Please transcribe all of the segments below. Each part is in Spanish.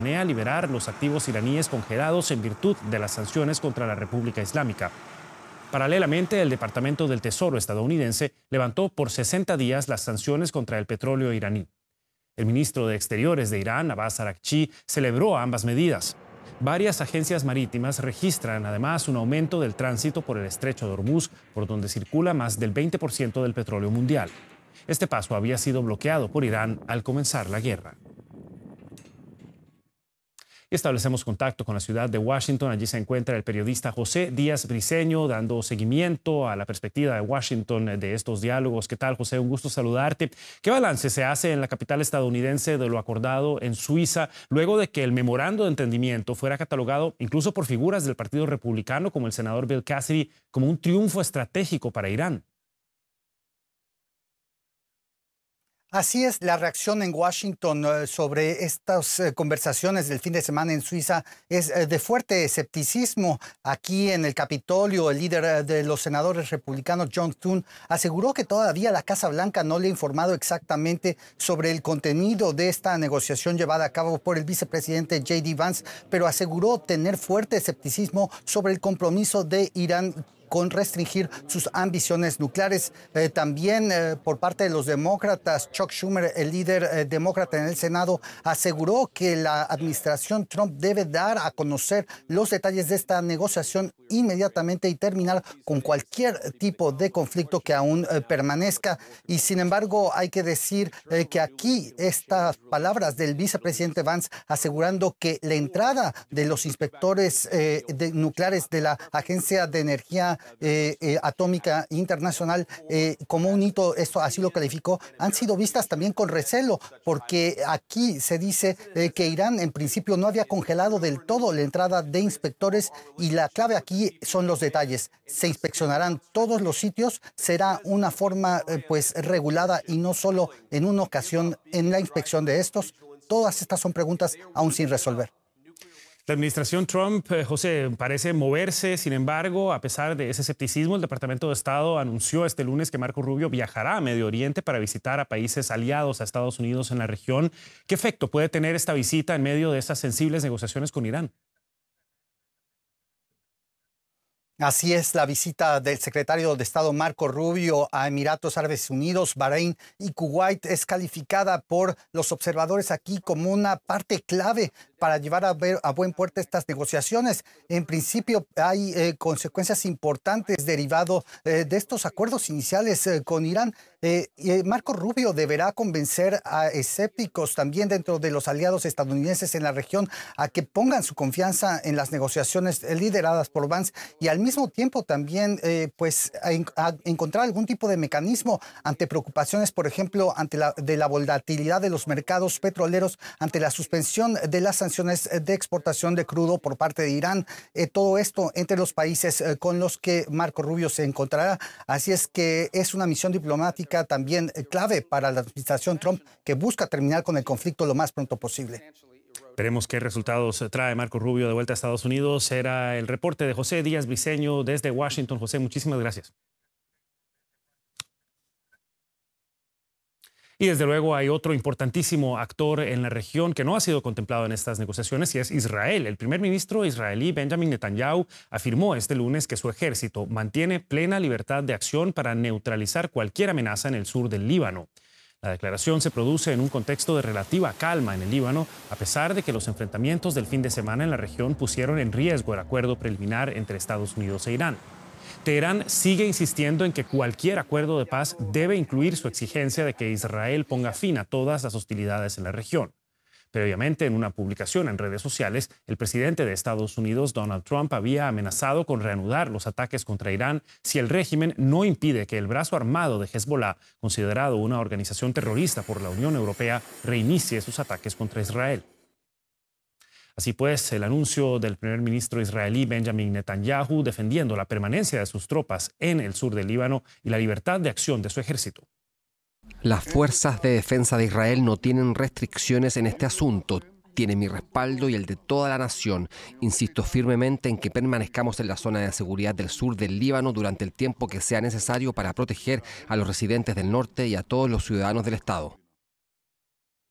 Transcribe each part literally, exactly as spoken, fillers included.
planea liberar los activos iraníes congelados en virtud de las sanciones contra la República Islámica. Paralelamente, el Departamento del Tesoro estadounidense levantó por sesenta días las sanciones contra el petróleo iraní. El ministro de Exteriores de Irán, Abbas Araghchi, celebró ambas medidas. Varias agencias marítimas registran además un aumento del tránsito por el estrecho de Hormuz, por donde circula más del veinte por ciento del petróleo mundial. Este paso había sido bloqueado por Irán al comenzar la guerra. Y establecemos contacto con la ciudad de Washington. Allí se encuentra el periodista José Díaz Briceño dando seguimiento a la perspectiva de Washington de estos diálogos. ¿Qué tal, José? Un gusto saludarte. ¿Qué balance se hace en la capital estadounidense de lo acordado en Suiza luego de que el memorando de entendimiento fuera catalogado incluso por figuras del Partido Republicano como el senador Bill Cassidy como un triunfo estratégico para Irán? Así es, la reacción en Washington uh, sobre estas uh, conversaciones del fin de semana en Suiza es uh, de fuerte escepticismo. Aquí en el Capitolio, el líder uh, de los senadores republicanos, John Thune, aseguró que todavía la Casa Blanca no le ha informado exactamente sobre el contenido de esta negociación llevada a cabo por el vicepresidente J D Vance, pero aseguró tener fuerte escepticismo sobre el compromiso de Irán con restringir sus ambiciones nucleares. Eh, también eh, por parte de los demócratas, Chuck Schumer, el líder eh, demócrata en el Senado, aseguró que la administración Trump debe dar a conocer los detalles de esta negociación inmediatamente y terminar con cualquier tipo de conflicto que aún eh, permanezca. Y sin embargo, hay que decir eh, que aquí estas palabras del vicepresidente Vance asegurando que la entrada de los inspectores eh, de nucleares de la Agencia de Energía Eh, eh, Atómica Internacional eh, como un hito, esto así lo calificó, han sido vistas también con recelo, porque aquí se dice eh, que Irán en principio no había congelado del todo la entrada de inspectores y la clave aquí son los detalles. Se inspeccionarán todos los sitios, será una forma eh, pues regulada y no solo en una ocasión en la inspección de estos. Todas estas son preguntas aún sin resolver. La administración Trump, eh, José, parece moverse. Sin embargo, a pesar de ese escepticismo, el Departamento de Estado anunció este lunes que Marco Rubio viajará a Medio Oriente para visitar a países aliados a Estados Unidos en la región. ¿Qué efecto puede tener esta visita en medio de estas sensibles negociaciones con Irán? Así es, la visita del secretario de Estado Marco Rubio a Emiratos Árabes Unidos, Bahrein y Kuwait es calificada por los observadores aquí como una parte clave para llevar a, ver, a buen puerto estas negociaciones. En principio hay eh, consecuencias importantes derivado eh, de estos acuerdos iniciales eh, con Irán. Eh, eh, Marco Rubio deberá convencer a escépticos también dentro de los aliados estadounidenses en la región a que pongan su confianza en las negociaciones lideradas por Vance y al mismo tiempo también eh, pues a, a encontrar algún tipo de mecanismo ante preocupaciones, por ejemplo, ante la, de la volatilidad de los mercados petroleros, ante la suspensión de las sanciones de exportación de crudo por parte de Irán. Eh, todo esto entre los países eh, con los que Marco Rubio se encontrará. Así es que es una misión diplomática también eh, clave para la administración Trump que busca terminar con el conflicto lo más pronto posible. Veremos qué resultados trae Marco Rubio de vuelta a Estados Unidos. Era el reporte de José Díaz Briceño desde Washington. José, muchísimas gracias. Y desde luego hay otro importantísimo actor en la región que no ha sido contemplado en estas negociaciones y es Israel. El primer ministro israelí Benjamin Netanyahu afirmó este lunes que su ejército mantiene plena libertad de acción para neutralizar cualquier amenaza en el sur del Líbano. La declaración se produce en un contexto de relativa calma en el Líbano, a pesar de que los enfrentamientos del fin de semana en la región pusieron en riesgo el acuerdo preliminar entre Estados Unidos e Irán. Teherán sigue insistiendo en que cualquier acuerdo de paz debe incluir su exigencia de que Israel ponga fin a todas las hostilidades en la región. Previamente, en una publicación en redes sociales, el presidente de Estados Unidos, Donald Trump, había amenazado con reanudar los ataques contra Irán si el régimen no impide que el brazo armado de Hezbollah, considerado una organización terrorista por la Unión Europea, reinicie sus ataques contra Israel. Así pues, el anuncio del primer ministro israelí Benjamin Netanyahu defendiendo la permanencia de sus tropas en el sur del Líbano y la libertad de acción de su ejército. Las fuerzas de defensa de Israel no tienen restricciones en este asunto. Tiene mi respaldo y el de toda la nación. Insisto firmemente en que permanezcamos en la zona de seguridad del sur del Líbano durante el tiempo que sea necesario para proteger a los residentes del norte y a todos los ciudadanos del Estado.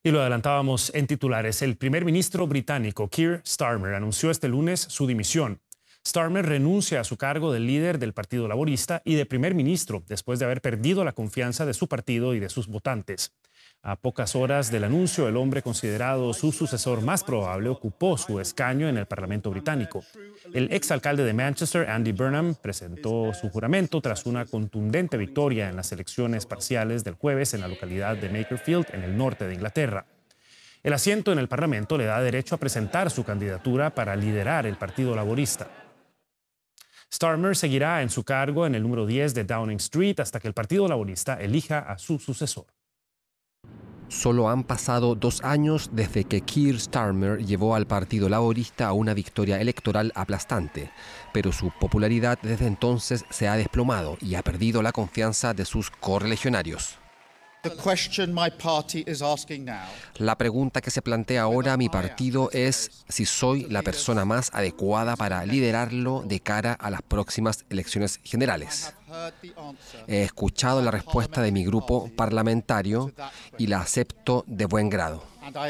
Y lo adelantábamos en titulares. El primer ministro británico Keir Starmer anunció este lunes su dimisión. Starmer renuncia a su cargo de líder del Partido Laborista y de primer ministro después de haber perdido la confianza de su partido y de sus votantes. A pocas horas del anuncio, el hombre considerado su sucesor más probable ocupó su escaño en el Parlamento británico. El exalcalde de Manchester, Andy Burnham, presentó su juramento tras una contundente victoria en las elecciones parciales del jueves en la localidad de Makerfield, en el norte de Inglaterra. El asiento en el Parlamento le da derecho a presentar su candidatura para liderar el Partido Laborista. Starmer seguirá en su cargo en el número diez de Downing Street hasta que el Partido Laborista elija a su sucesor. Solo han pasado dos años desde que Keir Starmer llevó al Partido Laborista a una victoria electoral aplastante, pero su popularidad desde entonces se ha desplomado y ha perdido la confianza de sus correligionarios. La pregunta que se plantea ahora mi partido es si soy la persona más adecuada para liderarlo de cara a las próximas elecciones generales. He escuchado la respuesta de mi grupo parlamentario y la acepto de buen grado.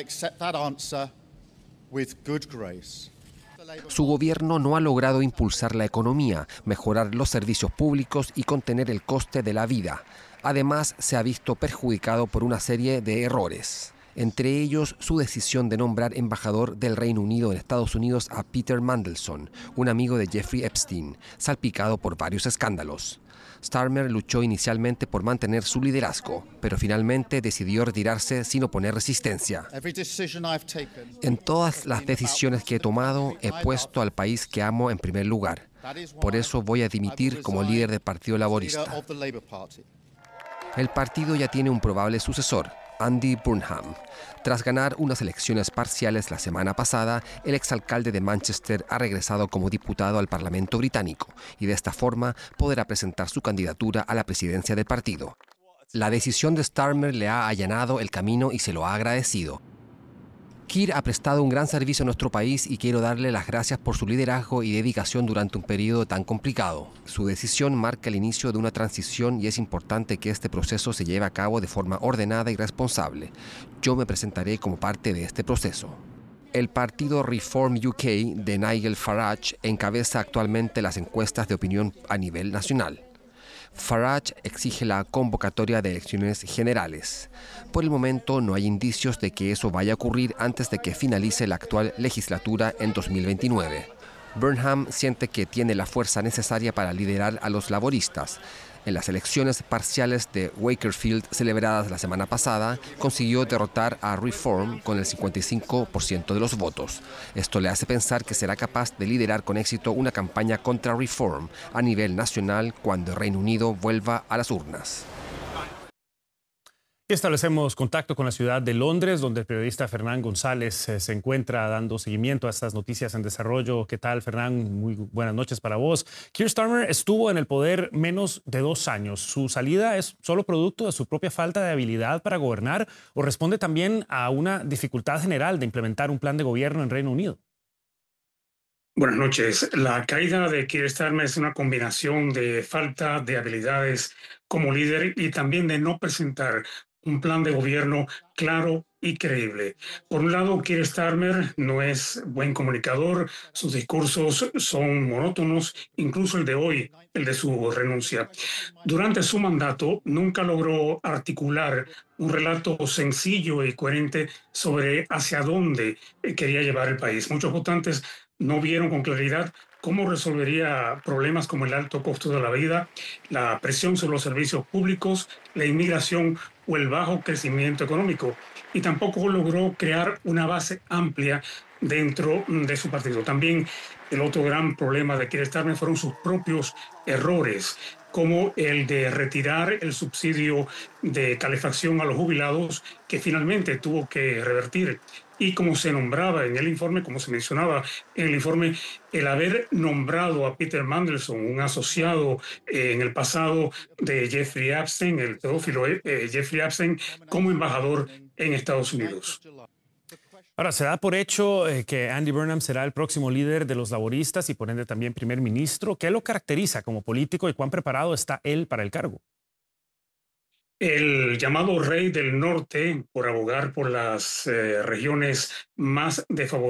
Su gobierno no ha logrado impulsar la economía, mejorar los servicios públicos y contener el coste de la vida. Además, se ha visto perjudicado por una serie de errores, entre ellos su decisión de nombrar embajador del Reino Unido en Estados Unidos a Peter Mandelson, un amigo de Jeffrey Epstein, salpicado por varios escándalos. Starmer luchó inicialmente por mantener su liderazgo, pero finalmente decidió retirarse sin oponer resistencia. En todas las decisiones que he tomado, he puesto al país que amo en primer lugar. Por eso voy a dimitir como líder del Partido Laborista. El partido ya tiene un probable sucesor, Andy Burnham. Tras ganar unas elecciones parciales la semana pasada, el exalcalde de Manchester ha regresado como diputado al Parlamento británico y de esta forma podrá presentar su candidatura a la presidencia del partido. La decisión de Starmer le ha allanado el camino y se lo ha agradecido. Keir ha prestado un gran servicio a nuestro país y quiero darle las gracias por su liderazgo y dedicación durante un periodo tan complicado. Su decisión marca el inicio de una transición y es importante que este proceso se lleve a cabo de forma ordenada y responsable. Yo me presentaré como parte de este proceso. El partido Reform U K de Nigel Farage encabeza actualmente las encuestas de opinión a nivel nacional. Farage exige la convocatoria de elecciones generales. Por el momento no hay indicios de que eso vaya a ocurrir antes de que finalice la actual legislatura en dos mil veintinueve. Burnham siente que tiene la fuerza necesaria para liderar a los laboristas. En las elecciones parciales de Wakefield celebradas la semana pasada, consiguió derrotar a Reform con el cincuenta y cinco por ciento de los votos. Esto le hace pensar que será capaz de liderar con éxito una campaña contra Reform a nivel nacional cuando el Reino Unido vuelva a las urnas. Y establecemos contacto con la ciudad de Londres, donde el periodista Fernán González eh, se encuentra dando seguimiento a estas noticias en desarrollo. ¿Qué tal, Fernán? Muy buenas noches para vos. Keir Starmer estuvo en el poder menos de dos años. ¿Su salida es solo producto de su propia falta de habilidad para gobernar o responde también a una dificultad general de implementar un plan de gobierno en Reino Unido? Buenas noches. La caída de Keir Starmer es una combinación de falta de habilidades como líder y también de no presentar un plan de gobierno claro y creíble. Por un lado, Keir Starmer no es buen comunicador, sus discursos son monótonos, incluso el de hoy, el de su renuncia. Durante su mandato, nunca logró articular un relato sencillo y coherente sobre hacia dónde quería llevar el país. Muchos votantes no vieron con claridad cómo resolvería problemas como el alto costo de la vida, la presión sobre los servicios públicos, la inmigración o el bajo crecimiento económico. Y tampoco logró crear una base amplia dentro de su partido. También el otro gran problema de Keir Starmer fueron sus propios errores, como el de retirar el subsidio de calefacción a los jubilados, que finalmente tuvo que revertir. Y como se nombraba en el informe, como se mencionaba en el informe, el haber nombrado a Peter Mandelson, un asociado eh, en el pasado de Jeffrey Epstein, el pedófilo eh, Jeffrey Epstein, como embajador en Estados Unidos. Ahora, se da por hecho eh, que Andy Burnham será el próximo líder de los laboristas y por ende también primer ministro. ¿Qué lo caracteriza como político y cuán preparado está él para el cargo? El llamado rey del norte, por abogar por las eh, regiones más desfavorecidas,